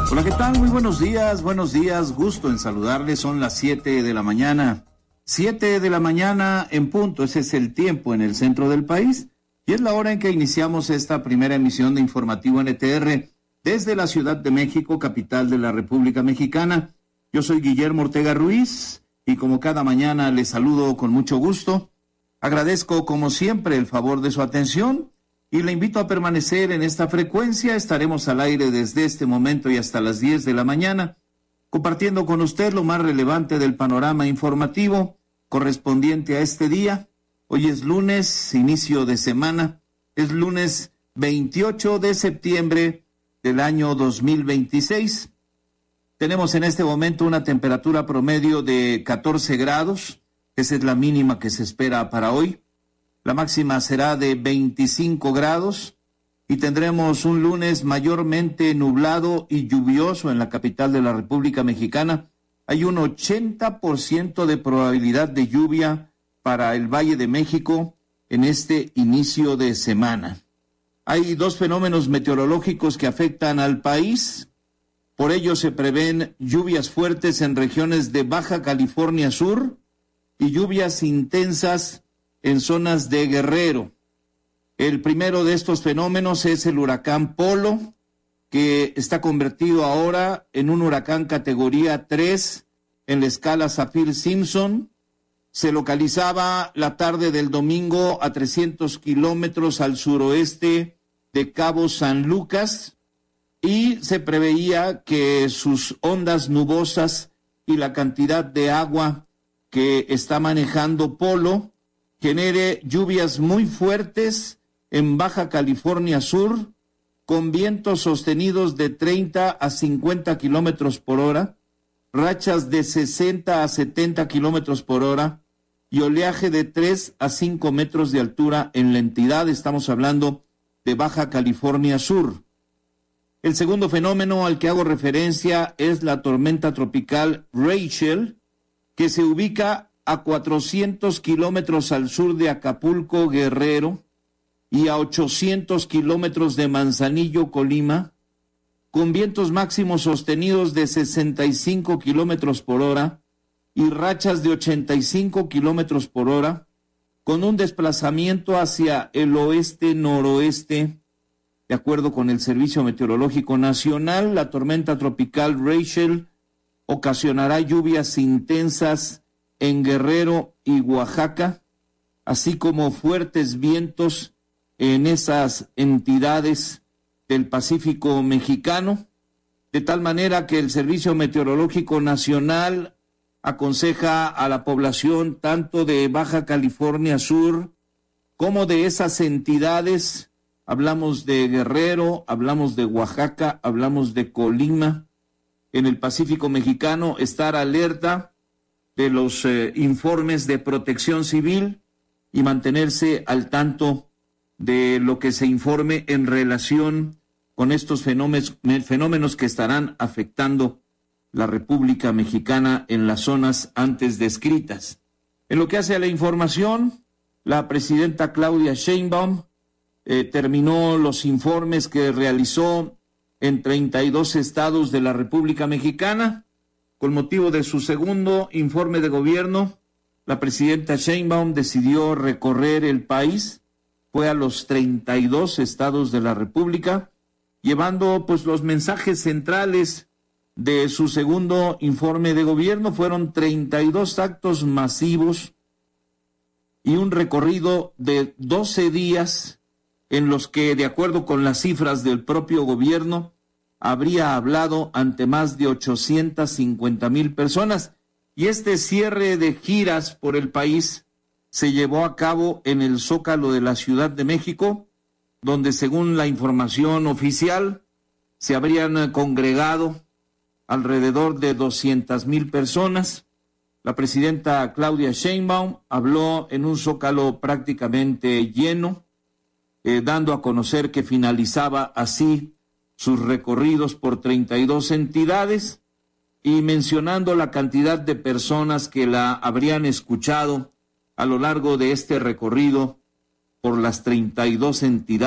Hola, ¿qué tal? Muy buenos días, gusto en saludarles, son las 7 de la mañana, 7 de la mañana en punto, ese es el tiempo en el centro del país, y es la hora en que iniciamos esta primera emisión de Informativo NTR desde la Ciudad de México, capital de la República Mexicana. Yo soy Guillermo Ortega Ruiz, y como cada mañana les saludo con mucho gusto, agradezco como siempre el favor de su atención, y le invito a permanecer en esta frecuencia. Estaremos al aire desde este momento y hasta las 10 de la mañana, compartiendo con usted lo más relevante del panorama informativo correspondiente a este día. Hoy es lunes, inicio de semana, es lunes 28 de septiembre del año 2026. Tenemos en este momento una temperatura promedio de 14 grados, esa es la mínima que se espera para hoy. La máxima será de 25 grados y tendremos un lunes mayormente nublado y lluvioso en la capital de la República Mexicana. Hay un 80% de probabilidad de lluvia para el Valle de México en este inicio de semana. Hay dos fenómenos meteorológicos que afectan al país. Por ello se prevén lluvias fuertes en regiones de Baja California Sur y lluvias intensas en zonas de Guerrero. El primero de estos fenómenos es el huracán Polo, que está convertido ahora en un huracán categoría 3 en la escala Saffir-Simpson. Se localizaba la tarde del domingo a 300 kilómetros al suroeste de Cabo San Lucas y se preveía que sus ondas nubosas y la cantidad de agua que está manejando Polo genere lluvias muy fuertes en Baja California Sur, con vientos sostenidos de 30 a 50 kilómetros por hora, rachas de 60 a 70 kilómetros por hora y oleaje de 3 a 5 metros de altura en la entidad. Estamos hablando de Baja California Sur. El segundo fenómeno al que hago referencia es la tormenta tropical Rachel, que se ubica a 400 kilómetros al sur de Acapulco, Guerrero, y a 800 kilómetros de Manzanillo, Colima, con vientos máximos sostenidos de 65 kilómetros por hora y rachas de 85 kilómetros por hora, con un desplazamiento hacia el oeste-noroeste. De acuerdo con el Servicio Meteorológico Nacional, la tormenta tropical Rachel ocasionará lluvias intensas en Guerrero y Oaxaca, así como fuertes vientos en esas entidades del Pacífico mexicano, de tal manera que el Servicio Meteorológico Nacional aconseja a la población tanto de Baja California Sur como de esas entidades. Hablamos de Guerrero, hablamos de Oaxaca, hablamos de Colima, en el Pacífico mexicano, estar alerta de los informes de protección civil y mantenerse al tanto de lo que se informe en relación con estos fenómenos que estarán afectando la República Mexicana en las zonas antes descritas. En lo que hace a la información, la presidenta Claudia Sheinbaum terminó los informes que realizó en 32 estados de la República Mexicana. Con motivo de su segundo informe de gobierno, la presidenta Sheinbaum decidió recorrer el país, fue a los 32 estados de la República, llevando pues los mensajes centrales de su segundo informe de gobierno. Fueron 32 actos masivos y un recorrido de 12 días en los que, de acuerdo con las cifras del propio gobierno, habría hablado ante más de 850,000 personas. Y este cierre de giras por el país se llevó a cabo en el Zócalo de la Ciudad de México, donde, según la información oficial, se habrían congregado alrededor de 200,000 personas. La presidenta Claudia Sheinbaum habló en un Zócalo prácticamente lleno, dando a conocer que finalizaba así sus recorridos por 32 entidades y mencionando la cantidad de personas que la habrían escuchado a lo largo de este recorrido por las 32 entidades